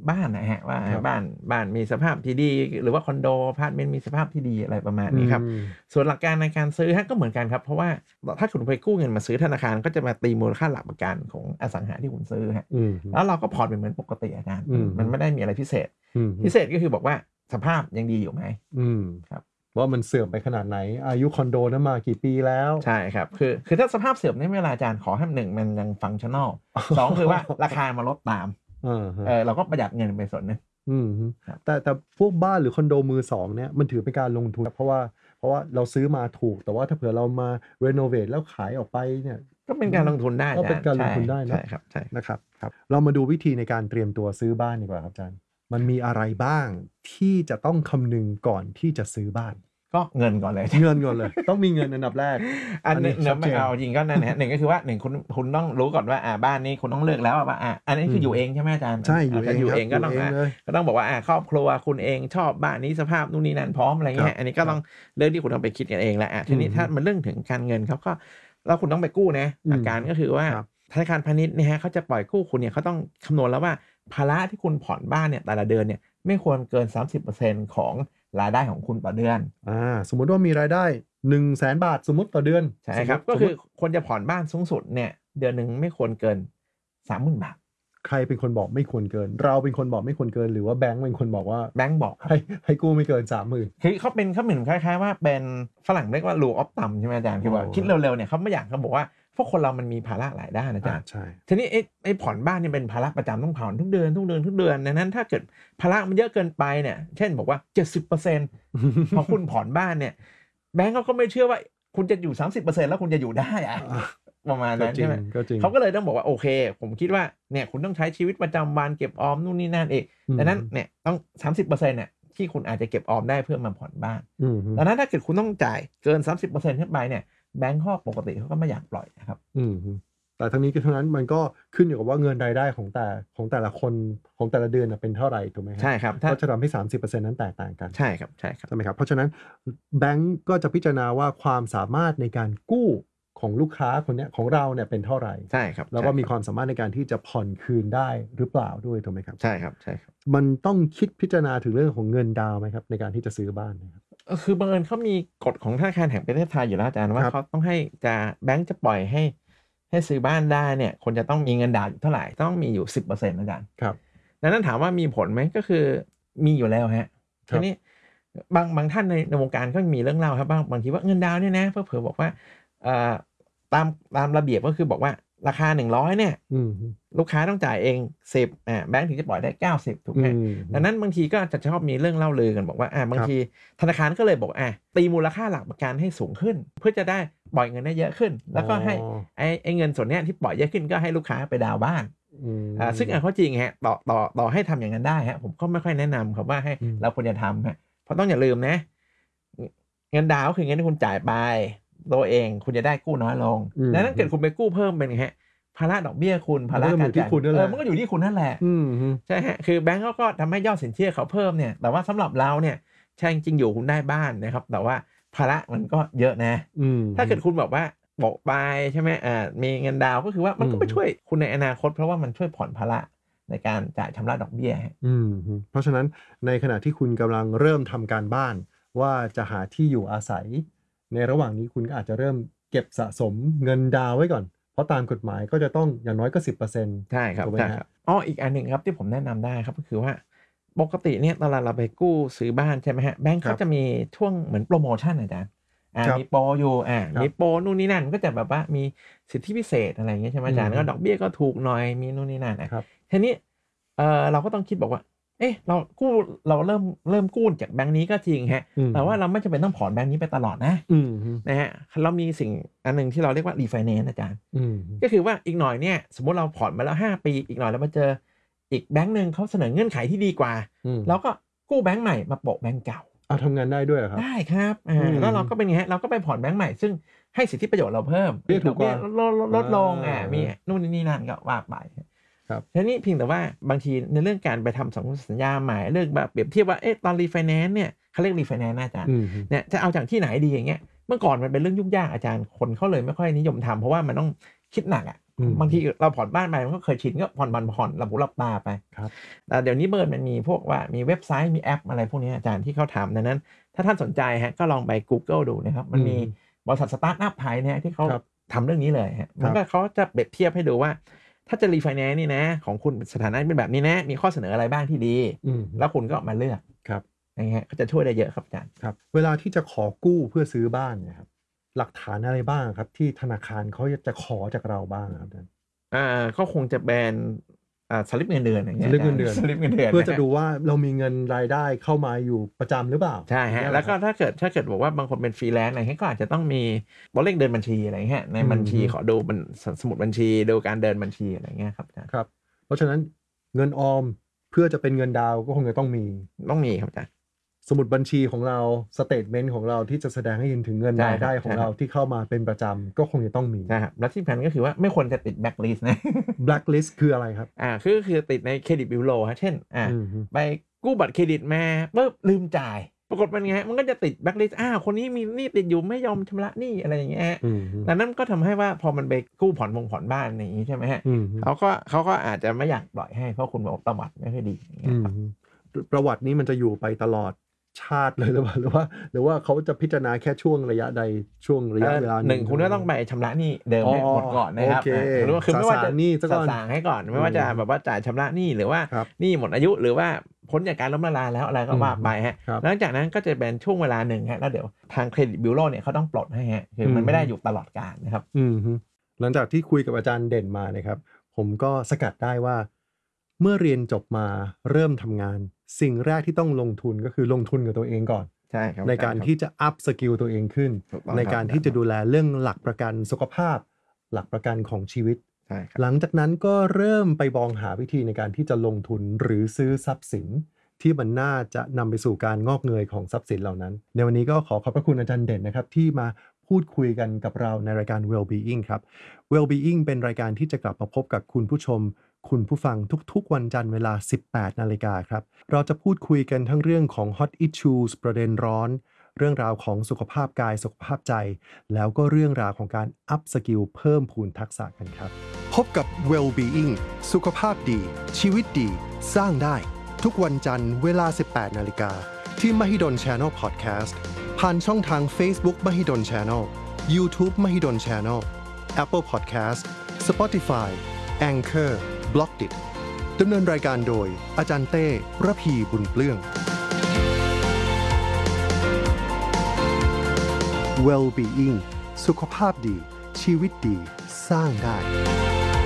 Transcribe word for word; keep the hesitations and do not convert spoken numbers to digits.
บ้านนะฮะว่าบ้านบ้านมีสภาพที่ดีหรือว่าคอนโดอพาร์ตเมนต์มีสภาพที่ดีอะไรประมาณนี้ครับส่วนหลักการในการซื้อฮะก็เหมือนกันครับเพราะว่าถ้าคุณไปกู้เงินมาซื้อธนาคารก็จะมาตีมูลค่าหลักประกันของอสังหาที่คุณซื้อฮะแล้วเราก็ผ่อนเป็นเหมือนปกติอาจารย์มันไม่ได้มีอะไรพิเศษพิเศษก็คือบอกว่าสภาพยังดีอยู่ไหมครับว่ามันเสื่อมไปขนาดไหนอายุคอนโดนั้นมากี่ปีแล้วใช่ครับคือคือถ้าสภาพเสื่อมในเวลาอาจารย์ขอให้หนึ่งมันยังฟังก์ชั่นอลสองคือว่าราคามาลดตามเออเราก็ประหยัดเงินไปส่วนนึงอืมแต่แต่พวกบ้านหรือคอนโดมือสองเนี่ยมันถือเป็นการลงทุนเพราะว่าเพราะว่าเราซื้อมาถูกแต่ว่าถ้าเผื่อเรามารีโนเวทแล้วขายออกไปเนี่ยก็เป็นการลงทุนได้ก็เป็นการลงทุนได้นะใช่ครับใช่นะครับครับเรามาดูวิธีในการเตรียมตัวซื้อบ้านดีกว่าครับอาจารย์มันมีอะไรบ้างที่จะต้องคำนึงก่อนที่จะซื้อบ้านก็เงินก่อนเลยเงินก่อนเลยต้องมีเงินอันดับแรกอันนี้เนื้อไม่เอาจริงก็นั่นแหละหนึ่งก็คือว่าหนึ่งคุณคุณต้องรู้ก่อนว่าอ่าบ้านนี้คุณต้องเลือกแล้วว่าอ่าอันนี้คืออยู่เองใช่ไหมอาจารย์ใช่อยู่เองอยู่เองก็ต้องก็ต้องบอกว่าอ่าครอบครัวคุณเองชอบบ้านนี้สภาพนู่นนี่นั่นพร้อมอะไรเงี้ยอันนี้ก็ต้องเรื่องที่คุณต้องไปคิดกันเองแหละอ่ะทีนี้ถ้ามันเรื่องถึงการเงินเขาก็แล้วคุณต้องไปกู้นะหลักการก็คือว่าธนาคารพาณิชย์เนี่ยฮะเขาจะปล่อยกู้คุณเนี่ยเขาต้องคำนวณแล้วว่าภาระที่คุณผ่อนบ้านเนี่ยแต่ละเดือนเนี่ยไม่ควรเกิน สามสิบเปอร์เซ็นต์ ของรายได้ของคุณต่อเดือนอ่าสมมุติว่ามีรายได้ หนึ่งแสน บาทสมมุติต่อเดือนใช่ครับก็คือคนจะผ่อนบ้านสูงสุดเนี่ยเดือนนึงไม่ควรเกิน สามหมื่น บาทใครเป็นคนบอกไม่ควรเกินเราเป็นคนบอกไม่ควรเกินหรือว่าแบงค์เป็นคนบอกว่าแบงค์บอกให้ให้กู้ไม่เกิน สามหมื่นคือเขาเป็นเขาเหมือนคล้ายๆว่าเป็นฝรั่งเรียกว่า rule of thumb ใช่ไหมอาจารย์คือว่าคิดเร็วๆเนี่ยเขาไม่อยากเขาบอกว่าพวกคนเรามันมีภาระหลายด้านอาจารย์ใช่ทีนี้ไอ้ไอ้ผ่อนบ้านนี่เป็นภาระประจำต้องผ่อนทุกเดือนทุกเดือนทุกเดือนดังนั้นถ้าเกิดภาระมันเยอะเกินไปเนี่ยเช่นบอกว่า เจ็ดสิบเปอร์เซ็นต์ พอคุณผ่อนบ้านเนี่ยแบงก์เขาก็ไม่เชื่อว่าคุณจะอยู่ สามสิบเปอร์เซ็นต์ แล้วคุณจะอยู่ได้อะประมาณนั้นใช่ไหมเขาก็เลยต้องบอกว่าโอเคผมคิดว่าเนี่ยคุณต้องใช้ชีวิตประจำวันเก็บออมนู่นนี่นั่นเองดังนั้นเนี่ยต้อง สามสิบเปอร์เซ็นต์ เนี่ยที่คุณอาจจะเก็บออมได้เพื่อมาผ่อนบ้านดังนั้นถ้าเกิดคุณต้องจ่ายเกิน สามสิบเปอร์เซ็นต์ ขึ้นไปเนี่ยแบงก์ข้อปกติเขาก็ไม่อยากปล่อยนะครับแต่ทั้งนี้ก็ทั้งนั้นมันก็ขึ้นอยู่กับว่าเงินรายได้ของแต่ของแต่ละคนของแต่ละเดือนเป็นเท่าไหร่ถูกไหมครับใช่ครับก็จะทำให้ สามสิบเปอร์เซ็นต์ นั้นแตกต่างกันใช่ครับใช่ครับใช่ไหมครับเพราะฉะนั้นแบงก์ก็จะพิจารณาว่าความสามารถในการกู้ของลูกค้าคนนี้ของเราเนี่ยเป็นเท่าไหร่ใช่ครับแล้วก็มีความสามารถในการที่จะผ่อนคืนได้หรือเปล่าด้วยถูกไหมครับใช่ครับใช่ครับมันต้องคิดพิจารณาถึงเรื่องของเงินดาวไหมครับในการที่จะซื้อบ้านนะครับคือบังเอิญเขามีกฎของธนาคารแห่งประเทศไทยอยู่แล้วอาจารย์ว่าเขาต้องให้จะแบงก์จะปล่อยให้ให้ซื้อบ้านได้เนี่ยคนจะต้องมีเงินดาวน์อยู่เท่าไหร่ต้องมีอยู่ สิบเปอร์เซ็นต์ อาจารย์ครับดังนั้นถามว่ามีผลไหมก็คือมีอยู่แล้วฮะทีนี้บางบางท่านในในวงการก็มีเรื่องเล่าครับบางบางทีว่าเงินดาวน์เนี่ยนะเพื่อเผื่อบอกว่าเอ่อตามตามระเบียบก็คือบอกว่าราคาหนึ่งร้อยเนี่ยลูกค้าต้องจ่ายเองสิบอ่าแบงค์ถึงจะปล่อยได้เก้าสิบถูกไหมดังนั้นบางทีก็จะชอบมีเรื่องเล่าลือกันบอกว่าอ่าบางทีธนาคารก็เลยบอกอ่าตีมูลค่าหลักประกันให้สูงขึ้นเพื่อจะได้ปล่อยเงินได้เยอะขึ้นแล้วก็ให้ไอ้ไอ้เงินส่วนนี้ที่ปล่อยเยอะขึ้นก็ให้ลูกค้าไปดาวบ้านอ่าซึ่งอ่ะเขาจริงฮะต่อต่อต่อให้ทำอย่างนั้นได้ฮะผมก็ไม่ค่อยแนะนำครับว่าให้เราควรจะทำฮะเพราะต้องอย่าลืมนะเงินดาวคือเงินที่คุณจ่ายไปตัวเองคุณจะได้กู้น้อยลงดังนั้นเกิดคุณไปกู้เพิ่มเป็นไงฮะภาระดอกเบี้ยคุณภาระการจ่ายเออมันก็อยู่ที่คุณนั่นแหละใช่ฮะคือแบงก์เขาก็ทำให้ยอดสินเชื่อเขาเพิ่มเนี่ยแต่ว่าสำหรับเราเนี่ยใช่จริงอยู่คุณได้บ้านนะครับแต่ว่าภาระมันก็เยอะนะถ้าเกิดคุณบอกว่าบอกไปใช่ไหมอ่ามีเงินดาวก็คือว่ามันก็ไปช่วยคุณในอนาคตเพราะว่ามันช่วยผ่อนภาระในการจ่ายชำระดอกเบี้ยอืมเพราะฉะนั้นในขณะที่คุณกำลังเริ่มทำการบ้านว่าจะหาที่อยู่อาศัยในระหว่างนี้คุณก็อาจจะเริ่มเก็บสะสมเงินดาวไว้ก่อนเพราะตามกฎหมายก็จะต้องอย่างน้อยก็ สิบเปอร์เซ็นต์ใช่ครับใช่ครับอ๋ออีกอันหนึ่งครับที่ผมแนะนำได้ครับก็คือว่าปกติเนี่ยตอนเราไปกู้ซื้อบ้านใช่ไหมฮะแบงค์เขาจะมีช่วงเหมือนโปรโมชั่นอาจารย์อ่ามีโปรอยู่อ่ามีโปรนู่นนี่นั่นก็จะแบบว่ามีสิทธิพิเศษอะไรอย่างเงี้ยใช่ไหมอาจารย์แล้วก็ดอกเบี้ยก็ถูกหน่อยมีนู่นนี่นั่นนะครับทีนี้เออเราก็ต้องคิดบอกว่าเอ๊ะเรากู้เราเริ่มเริ่มกู้จากแบงค์นี้ก็จริงฮะแต่ว่าเราไม่จำเป็นต้องผ่อนแบงค์นี้ไปตลอดนะนะฮะเรามีสิ่งอันนึงที่เราเรียกว่ารีไฟแนนซ์อาจารย์ก็คือว่าอีกหน่อยเนี่ยสมมติเราผ่อนมาแล้วห้าปีอีกหน่อยเรามาเจออีกแบงค์นึงเขาเสนอเงื่อนไขที่ดีกว่าเราก็กู้แบงค์ใหม่มาโปะแบงค์เก่าเอาทำงานได้ด้วยเหรอครับได้ครับอ่าแล้วเราก็เป็นไงฮะเราก็ไปผ่อนแบงค์ใหม่ซึ่งให้สิทธิประโยชน์เราเพิ่มดอกเบี้ยลดลงอ่ามีนู่นนี่นั่นก็ว่าไปทีนี้เพียงแต่ว่าบางทีในเรื่องการไปทำสัญญาใหม่เรื่องแบบเปรียบเทียบว่าเอ๊ะตอนรีไฟแนนซ์เนี่ยเขาเรียกรีไฟแนนซ์นะอาจารย์เนี่ยจะเอาจากที่ไหนดีอย่างเงี้ยเมื่อก่อนมันเป็นเรื่องยุ่งยากอาจารย์คนเขาเลยไม่ค่อยนิยมทำเพราะว่ามันต้องคิดหนักอ่ะบางทีเราผ่อนบ้านไปมันก็เคยชินก็ผ่อนผ่อนผ่อนหลับหูหลับตาไปครับแต่เดี๋ยวนี้เบิร์นมันมีพวกว่ามีเว็บไซต์มีแอปอะไรพวกนี้อาจารย์ที่เขาทำดังนั้นถ้าท่านสนใจฮะก็ลองไป Google ดูนะครับมันมีบริษัทสตาร์ทอัพไทยเนี่ยที่เขาทำเรื่องนี้เลยฮะมันก็เขาจะเปรียบเทียบให้ดูว่าถ้าจะรีไฟแนนซ์นี่นะของคุณสถานะเป็นแบบนี้นะมีข้อเสนออะไรบ้างที่ดีแล้วคุณก็มาเลือกครับอย่างเงี้ยก็จะช่วยได้เยอะครับอาจารย์ครับเวลาที่จะขอกู้เพื่อซื้อบ้านเนี่ยครับหลักฐานอะไรบ้างครับที่ธนาคารเขาจะขอจากเราบ้างครับอาจารย์อ่าก็คงจะเป็นอ่าสลิปเงินเดือนอย่างเงี้ยสลิปเงินเดือนสลิปเงินเดือนเพื่อจะดูว่าเรามีเงินรายได้เข้ามาอยู่ประจำหรือเปล่าใช่ฮะแล้วก็ถ้าเกิดถ้าเกิดบอกว่าบางคนเป็นฟรีแลนซ์อะไรเงี้ยก็อาจจะต้องมีตัวเลขเดินบัญชีอะไรเงี้ยในบัญชีขอดูมันสมุดบัญชีดูการเดินบัญชีอะไรเงี้ยครับอาจารย์ครับเพราะฉะนั้นเงินออมเพื่อจะเป็นเงินดาวก็คงจะต้องมีต้องมีครับอาจารย์สมุดบัญชีของเราสเตทเมนต์ของเราที่จะแสดงให้เห็นถึงเงินรายได้ของเราที่เข้ามาเป็นประจำก็คงจะต้องมีใช่ครับและที่สำคัญก็คือว่าไม่ควรจะติดแบล็คลิสต์นะแบล็คลิสต์คืออะไรครับอ่าคือคือติดในเครดิตบิลโลฮะเช่นอ่าไปกู้บัตรเครดิตมาปุ๊บลืมจ่ายปรากฏเป็นไงมันก็จะติดแบล็คลิสต์อ้าวคนนี้มีหนี้ติดอยู่ไม่ยอมชำระหนี้อะไรอย่างเงี้ยดังนั้นก็ทำให้ว่าพอมันไปกู้ผ่อนวงผ่อนบ้านอย่างนี้ใช่ไหมฮะเขาก็เขาก็อาจจะไม่อยากปล่อยให้เพราะคุณบอกประวัติไม่ค่อยดีอย่างเงี้ยครับประวัตินี้มันจะอยู่ไปตลอดชาติเลยหรือเปล่าหรือว่าหรือว่าเขาจะพิจารณาแค่ช่วงระยะใดช่วงระยะเวลาหนึ่งคุณก็ต้องไปชำระหนี้เดิมให้หมดก่อนนะครับหรือว่าคือไม่ว่าจะหนี้ซะก่อนสั่งให้ก่อนไม่ว่าจะแบบว่าจ่ายชำระหนี้หรือว่าหนี้หมดอายุหรือว่าพ้นจากการล้มละลายแล้วอะไรก็ว่าไปฮะหลังจากนั้นก็จะเป็นช่วงเวลาหนึ่งฮะแล้วเดี๋ยวทางเครดิตบิวโรเนี่ยเขาต้องปลดให้ฮะคือมันไม่ได้อยู่ตลอดกาลนะครับหลังจากที่คุยกับอาจารย์เด่นมานะครับผมก็สกัดได้ว่าเมื่อเรียนจบมาเริ่มทำงานสิ่งแรกที่ต้องลงทุนก็คือลงทุนกับตัวเองก่อนใช่ครับในการที่จะอัพสกิลตัวเองขึ้นในการที่จะดูแลเรื่องหลักประกันสุขภาพหลักประกันของชีวิตหลังจากนั้นก็เริ่มไปมองหาวิธีในการที่จะลงทุนหรือซื้อทรัพย์สินที่มันน่าจะนำไปสู่การงอกเงยของทรัพย์สินเหล่านั้นในวันนี้ก็ขอขอบพระคุณอาจารย์เด่นนะครับที่มาพูดคุยกันกับเราในรายการ Well-being ครับ Well-being เป็นรายการที่จะกลับมาพบกับคุณผู้ชมคุณผู้ฟังทุกๆวันจันทร์เวลา สิบแปดนาฬิกาครับเราจะพูดคุยกันทั้งเรื่องของ Hot Issues ประเด็นร้อนเรื่องราวของสุขภาพกายสุขภาพใจแล้วก็เรื่องราวของการอัพสกิลเพิ่มพูนทักษะกันครับพบกับ Well-being สุขภาพดีชีวิตดีสร้างได้ทุกวันจันทร์เวลา สิบแปดนาฬิกาที่ Mahidol Channel Podcast ผ่านช่องทาง Facebook Mahidol Channel YouTube Mahidol Channel Apple Podcast Spotify Anchorบล็อกดิดำเนินรายการโดยอาจารย์เต้ระพีบุญเปลื้อง Well-being สุขภาพดีชีวิตดีสร้างได้